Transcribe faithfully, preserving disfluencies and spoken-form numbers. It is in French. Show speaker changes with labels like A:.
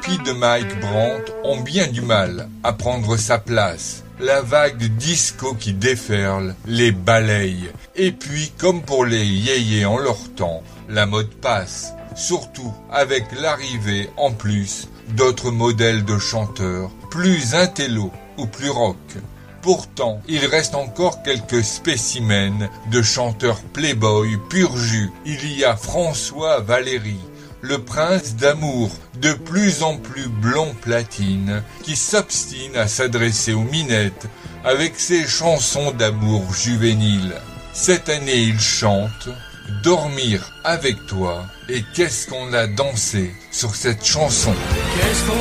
A: hippies de Mike Brandt ont bien du mal à prendre sa place. La vague disco qui déferle les balaye. Et puis, comme pour les yéyés en leur temps, la mode passe. Surtout avec l'arrivée, en plus, d'autres modèles de chanteurs, plus intello ou plus rock. Pourtant, il reste encore quelques spécimens de chanteurs playboy pur jus. Il y a François Valéry, le prince d'amour, de plus en plus blond platine, qui s'obstine à s'adresser aux minettes avec ses chansons d'amour juvéniles. Cette année, il chante « Dormir avec toi » et qu'est-ce qu'on a dansé sur cette chanson.
B: Qu'est-ce qu'on